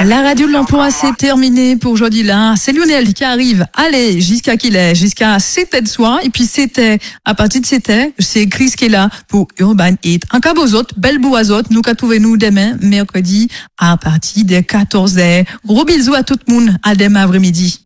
La radio de l'emploi, c'est terminé pour aujourd'hui là. C'est Lionel qui arrive. Allez, jusqu'à qu'il est, jusqu'à 7h de soir. Et puis à partir de 7h, c'est Chris qui est là pour Urban Hit. En cas aux autres, belle boue aux autres. Nous qu'à trouver nous demain, mercredi, à partir de 14h. Gros bisous à tout le monde. À demain après-midi.